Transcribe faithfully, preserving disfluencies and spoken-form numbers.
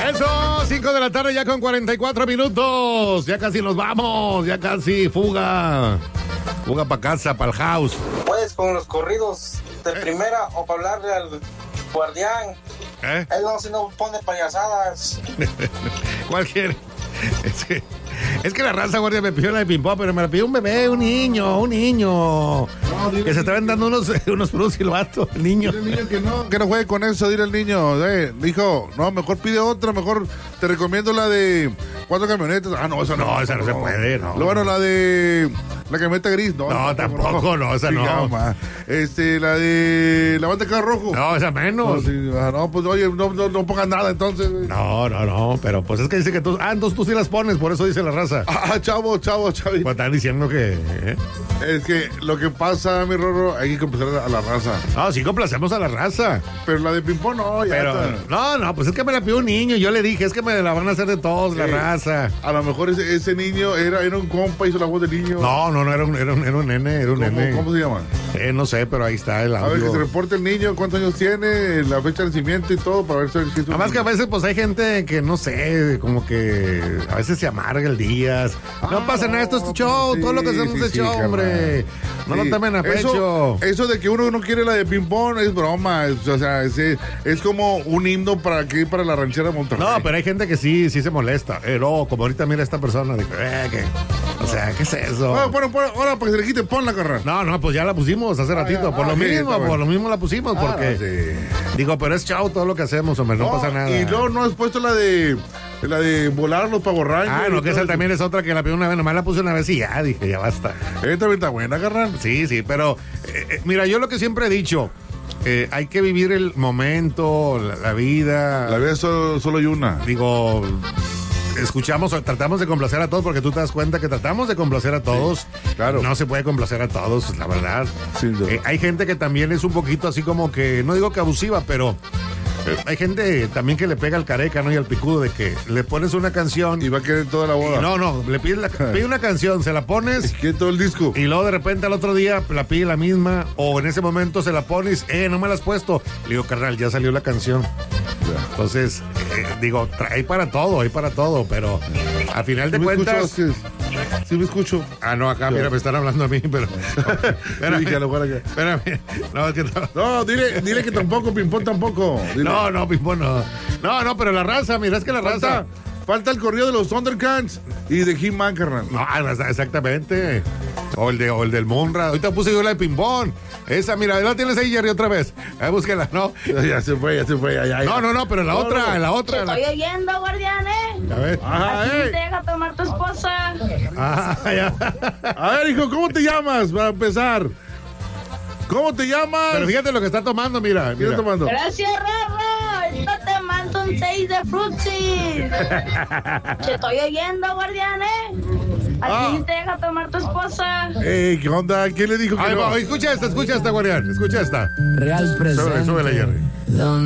Eso, cinco de la tarde ya con cuarenta y cuatro minutos. Ya casi nos vamos, ya casi fuga. Fuga para casa, para el house. Pues con los corridos de ¿Eh? primera o para hablarle al guardián. ¿Eh? Él no, si no pone payasadas. ¿Cuál quiere? Es que, es que la raza guardia me pidió la de ping-pong, pero me la pidió un bebé, un niño, un niño. No, que se estaban dando unos, unos puros silbatos, el niño. Dile al niño que no, que no juegue con eso, dile al niño, eh, hijo, no, mejor pide otra, mejor te recomiendo la de cuatro camionetas. Ah, no, esa no. No, esa no, no se puede, no. Lo bueno, la de la camioneta gris, no. No, tampoco, no, esa sí, no. Cama. Este, la de la banda de carro rojo. No, esa menos. No, sí, ah, no, pues oye, no, no, no pongas nada entonces. No, no, no, pero pues es que dice que tú, ah, entonces tú sí las pones, por eso dice la raza. Ah, chavo, chavo, chavo. Pues están diciendo que... ¿eh? Es que lo que pasa, mi Rorro, hay que complacer a la raza. No, sí complacemos a la raza. Pero la de ping-pong, no, ya Pero, está. no, no, pues es que me la pidió un niño. Yo le dije, es que me la van a hacer de todos, la Sí. raza. A lo mejor ese, ese niño era, era un compa, hizo la voz del niño. No, no, no, era un, era un, era un nene, era un ¿Cómo, nene. ¿Cómo se llama? Eh, no sé, pero ahí está el A ver, que se audio. reporte el niño, cuántos años tiene, la fecha de nacimiento y todo, para ver si es un Además que a niño. veces pues hay gente que no sé, como que a veces se amarga el día. No Ah, pasa nada, esto es no, show, sí, todo lo que hacemos sí, es sí, show, carnal. hombre. No Sí. lo tomen a pecho. Eso, eso de que uno no quiere la de ping-pong es broma. Es, o sea, es, es como un himno para aquí, para la ranchera de Monterrey. No, pero hay gente que sí, sí se molesta. Eh, no, como ahorita mira esta persona, dijo, eh, que, o sea, ¿qué es eso? Bueno, bueno, bueno, ahora para que se le quite, pon la carrera. No, no, pues ya la pusimos hace ratito, ya, por ah, lo sí, mismo, está bueno. por lo mismo la pusimos, porque, Ah, sí. digo, pero es chao todo lo que hacemos, hombre, no, No, pasa nada. Y luego no has puesto la de la de volar los pavorraños. Ah, no, que esa también es otra que la pidió una vez, nomás la puse una vez y ya, dije, ya basta. Esta también está buena, carnal. Sí, sí, pero, eh, eh, mira, yo lo que siempre he dicho, eh, hay que vivir el momento, la, la vida. La vida solo, solo hay una. Digo, escuchamos, tratamos de complacer a todos porque tú te das cuenta que tratamos de complacer a todos. Sí, claro. No se puede complacer a todos, la verdad. Sin duda. Eh, hay gente que también es un poquito así como que, no digo que abusiva, pero eh, hay gente también que le pega al careca, ¿no? Y al picudo de que le pones una canción. Y va a querer toda la y boda. no, no, le pides la, pide una canción, se la Y pones. quiere todo el disco. Y luego de repente al otro día la pide la misma, o en ese momento se la pones, eh, no me la has puesto. Le digo, carnal, ya salió la canción. Ya. Entonces, eh, digo, tra- hay para todo, hay para todo, pero a final de ¿Sí me cuentas. escuchas? Sí me escucho. Ah, no, acá, mira, me están hablando a mí, pero. Espérame, Dije, a lo mejor acá. espérame. No, es que no. No, dile, dile que tampoco, ping-pong tampoco. Dile. No, no, Pimpón, no. No, no, pero la raza, mira, es que la falta, raza. falta el corrido de los Thundercats y de He-Man, carnal. No, exactamente. O el, de, o el del Monra. Ahorita puse yo la de Pimpón. Esa, mira, la tienes ahí, Jerry, otra vez. Ahí búsquela, ¿no? Ya se fue, ya se fue. Ya, ya, ya. No, no, no, pero la No, otra, no. la Te otra. la- estoy oyendo, guardián, ¿eh? A ver. Ajá, Así ey. te deja tomar tu esposa. Ah, ya. A ver, hijo, ¿cómo te llamas? Para empezar. ¿Cómo te llamas? Pero fíjate lo que está tomando, mira. ¿Qué estás mira. tomando? Gracias, Rorro. Ahorita te mando un seis de frutzi. Te estoy oyendo, guardián, ¿eh? Así Ah. te deja tomar tu esposa. Ey, ¿qué onda? ¿Quién le dijo que Ahí no? va, escucha esta, escucha esta, guardián. Escucha esta. Real presente. Súbele, súbele, Jerry. Donde